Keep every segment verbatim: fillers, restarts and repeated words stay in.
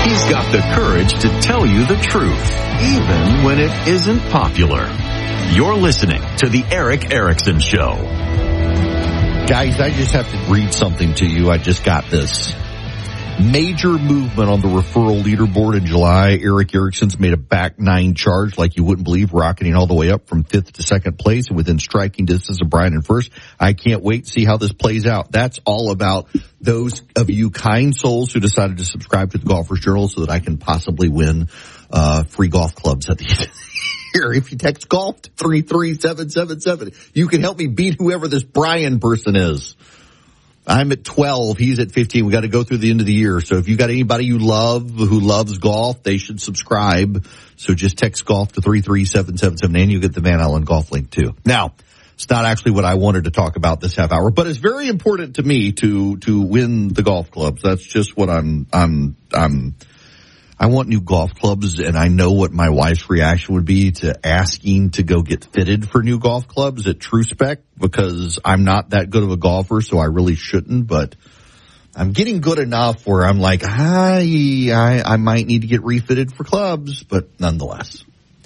He's got the courage to tell you the truth, even when it isn't popular. You're listening to The Erick Erickson Show. Guys, I just have to read something to you. I just got this. Major movement on the referral leaderboard in July. Erick Erickson's made a back nine charge like you wouldn't believe, rocketing all the way up from fifth to second place and within striking distance of Brian in first. I can't wait to see how this plays out. That's all about those of you kind souls who decided to subscribe to the Golfers Journal so that I can possibly win uh free golf clubs at the end. Here, if you text golf to three three seven seven seven, you can help me beat whoever this Brian person is. I'm at twelve. He's at fifteen. We got to go through the end of the year. So if you got anybody you love who loves golf, they should subscribe. So just text golf to three three seven seven seven and you get the Van Allen golf link too. Now, it's not actually what I wanted to talk about this half hour, but it's very important to me to, to win the golf clubs. That's just what I'm, I'm, I'm, I want new golf clubs, and I know what my wife's reaction would be to asking to go get fitted for new golf clubs at True Spec, because I'm not that good of a golfer, so I really shouldn't, but I'm getting good enough where I'm like, I, I, I might need to get refitted for clubs, but nonetheless.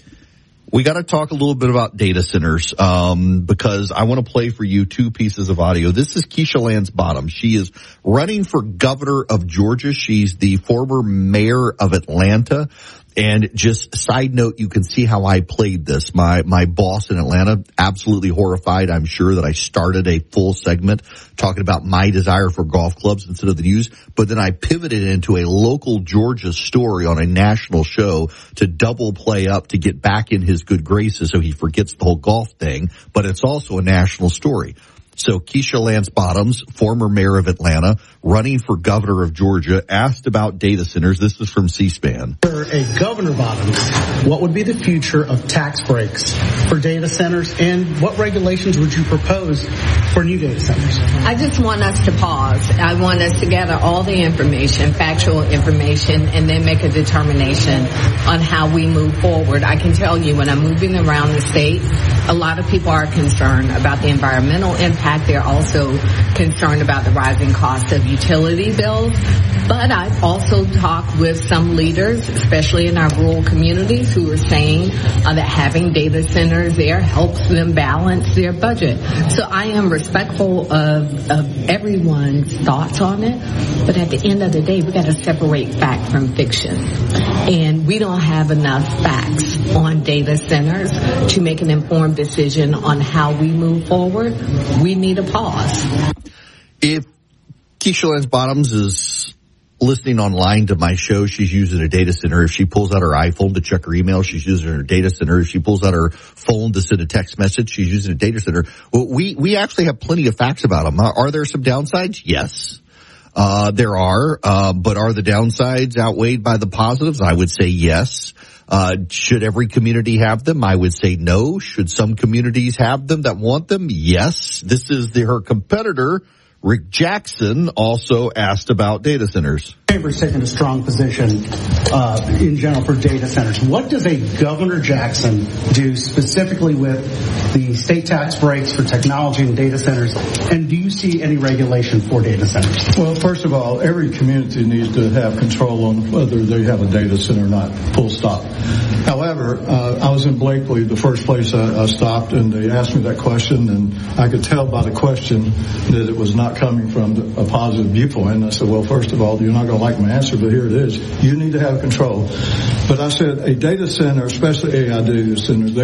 We got to talk a little bit about data centers, um, because I want to play for you two pieces of audio. This is Keisha Lance Bottoms. She is running for governor of Georgia. She's the former mayor of Atlanta. And just side note, you can see how I played this. My, my boss in Atlanta, absolutely horrified, I'm sure, that I started a full segment talking about my desire for golf clubs instead of the news. But then I pivoted into a local Georgia story on a national show to double play up to get back in his good graces so he forgets the whole golf thing. But it's also a national story. So Keisha Lance Bottoms, former mayor of Atlanta, running for governor of Georgia, asked about data centers. This is from C-SPAN. For a Governor Bottoms, what would be the future of tax breaks for data centers, and what regulations would you propose for new data centers? I just want us to pause. I want us to gather all the information, factual information, and then make a determination on how we move forward. I can tell you when I'm moving around the state, a lot of people are concerned about the environmental impact. They're also concerned about the rising cost of utility bills. But I've also talked with some leaders, especially in our rural communities, who are saying uh, that having data centers there helps them balance their budget. So I am respectful of, of everyone's thoughts on it. But at the end of the day, we got to separate fact from fiction. And we don't have enough facts on data centers to make an informed decision on how we move forward. We need a pause. If Keisha Lance Bottoms is listening online to my show, she's using a data center. If she pulls out her iPhone to check her email, she's using her data center. If she pulls out her phone to send a text message, she's using a data center. Well, we, we actually have plenty of facts about them. Uh, are there some downsides? Yes. Uh, there are, uh, but are the downsides outweighed by the positives? I would say yes. Uh, should every community have them? I would say no. Should some communities have them that want them? Yes. This is the, her competitor, Rick Jackson, also asked about data centers. Chamber's taken a strong position uh, in general for data centers. What does a Governor Jackson do specifically with the state tax breaks for technology and data centers? And do you see any regulation for data centers? Well, first of all, every community needs to have control on whether they have a data center or not, full stop. However, uh, I was in Blakely, the first place I, I stopped, and they asked me that question, and I could tell by the question that it was not coming from a positive viewpoint. And I said, well, first of all, you're not going to like my answer, but here it is. You need to have control. But I said a data center, especially A I data centers,